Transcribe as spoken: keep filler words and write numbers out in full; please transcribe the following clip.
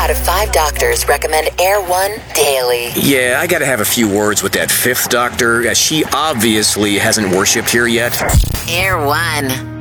out of five doctors recommend Air One daily. Yeah, I gotta have a few words with that fifth doctor, as she obviously hasn't worshipped here yet. Air One.